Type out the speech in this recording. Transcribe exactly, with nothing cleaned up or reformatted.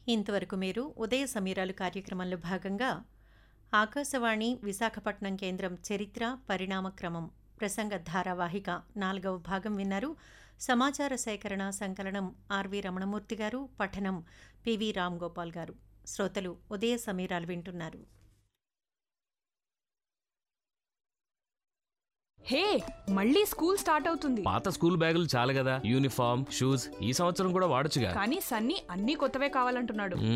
ఇంతవరకు మీరు ఉదయ సమీరాలు కార్యక్రమంలో భాగంగా ఆకాశవాణి విశాఖపట్నం కేంద్రం చరిత్ర పరిణామక్రమం ప్రసంగ ధారావాహిక నాలుగవ భాగం విన్నారు. సమాచార సేకరణ సంకలనం ఆర్వి రమణమూర్తి గారు, పఠనం పివి రామ్ గోపాల్ గారు. శ్రోతలు ఉదయ సమీరాలు వింటున్నారు. హే, మళ్ళీ స్కూల్ స్టార్ట్ అవుతుంది. పాత స్కూల్ బ్యాగులు చాలు కదా, యూనిఫామ్ షూస్ ఈ సంవత్సరం కూడా వాడొచ్చుగా. కానీ సన్నీ అన్ని కొత్తవే కావాలంటున్నాడు.